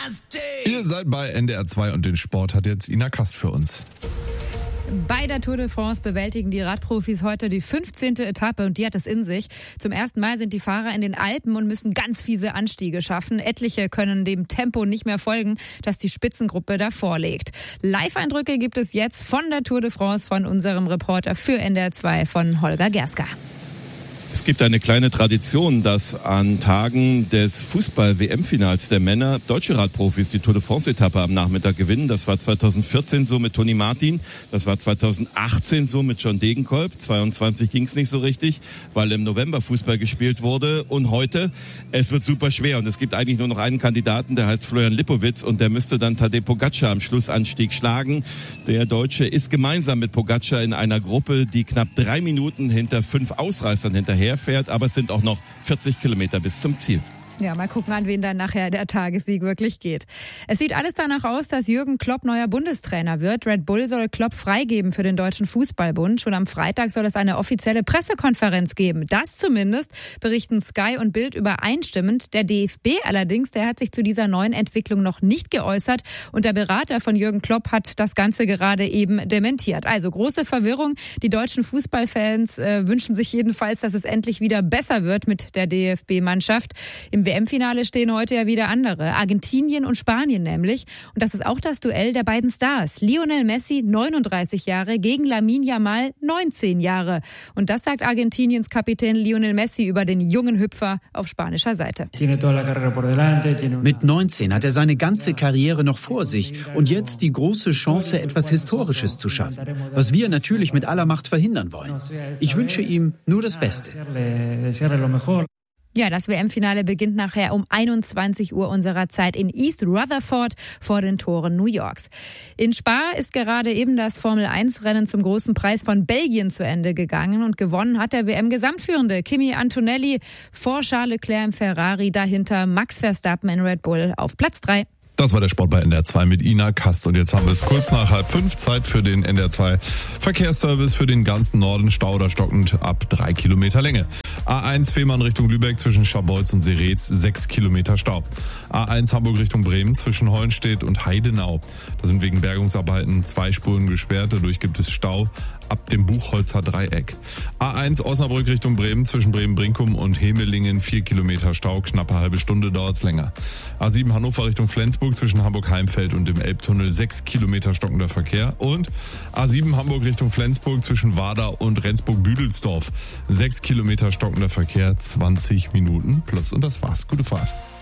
Ihr seid bei NDR 2 und den Sport hat jetzt Ina Kast für uns. Bei der Tour de France bewältigen die Radprofis heute die 15. Etappe und die hat es in sich. Zum ersten Mal sind die Fahrer in den Alpen und müssen ganz fiese Anstiege schaffen. Etliche können dem Tempo nicht mehr folgen, das die Spitzengruppe da vorlegt. Live-Eindrücke gibt es jetzt von der Tour de France von unserem Reporter für NDR 2 von Holger Gerska. Es gibt eine kleine Tradition, dass an Tagen des Fußball-WM-Finals der Männer deutsche Radprofis die Tour de France-Etappe am Nachmittag gewinnen. Das war 2014 so mit Toni Martin, das war 2018 so mit John Degenkolb. 2022 ging es nicht so richtig, weil im November Fußball gespielt wurde. Und heute, es wird super schwer. Und es gibt eigentlich nur noch einen Kandidaten, der heißt Florian Lipowitz und der müsste dann Tadej Pogačar am Schlussanstieg schlagen. Der Deutsche ist gemeinsam mit Pogačar in einer Gruppe, die knapp 3 Minuten hinter 5 Ausreißern hinterher fährt, aber es sind auch noch 40 Kilometer bis zum Ziel. Ja, mal gucken, an wen dann nachher der Tagessieg wirklich geht. Es sieht alles danach aus, dass Jürgen Klopp neuer Bundestrainer wird. Red Bull soll Klopp freigeben für den Deutschen Fußballbund. Schon am Freitag soll es eine offizielle Pressekonferenz geben. Das zumindest berichten Sky und Bild übereinstimmend. Der DFB allerdings, der hat sich zu dieser neuen Entwicklung noch nicht geäußert. Und der Berater von Jürgen Klopp hat das Ganze gerade eben dementiert. Also große Verwirrung. Die deutschen Fußballfans wünschen sich jedenfalls, dass es endlich wieder besser wird mit der DFB-Mannschaft. Im WM-Finale stehen heute ja wieder andere, Argentinien und Spanien nämlich. Und das ist auch das Duell der beiden Stars. Lionel Messi, 39 Jahre, gegen Lamine Yamal, 19 Jahre. Und das sagt Argentiniens Kapitän Lionel Messi über den jungen Hüpfer auf spanischer Seite. Mit 19 hat er seine ganze Karriere noch vor sich und jetzt die große Chance, etwas Historisches zu schaffen, was wir natürlich mit aller Macht verhindern wollen. Ich wünsche ihm nur das Beste. Ja, das WM-Finale beginnt nachher um 21 Uhr unserer Zeit in East Rutherford vor den Toren New Yorks. In Spa ist gerade eben das Formel-1-Rennen zum großen Preis von Belgien zu Ende gegangen und gewonnen hat der WM-Gesamtführende Kimi Antonelli vor Charles Leclerc im Ferrari, dahinter Max Verstappen in Red Bull auf Platz 3. Das war der Sport bei NDR 2 mit Ina Kast. Und jetzt haben wir es kurz nach 4:30 Zeit für den NDR 2 Verkehrsservice für den ganzen Norden. Stau oder stockend ab 3 Kilometer Länge. A1 Fehmarn Richtung Lübeck zwischen Scharbeutz und Seretz 6 Kilometer Stau. A1 Hamburg Richtung Bremen zwischen Hollenstedt und Heidenau. Da sind wegen Bergungsarbeiten 2 Spuren gesperrt. Dadurch gibt es Stau ab dem Buchholzer Dreieck. A1 Osnabrück Richtung Bremen zwischen Bremen-Brinkum und Hemelingen 4 Kilometer Stau. Knappe halbe Stunde dauert's länger. A7 Hannover Richtung Flensburg zwischen Hamburg-Heimfeld und dem Elbtunnel 6 Kilometer stockender Verkehr. Und A7 Hamburg Richtung Flensburg zwischen Warder und Rendsburg-Büdelsdorf 6 Kilometer stockender Verkehr, 20 Minuten plus. Und das war's. Gute Fahrt.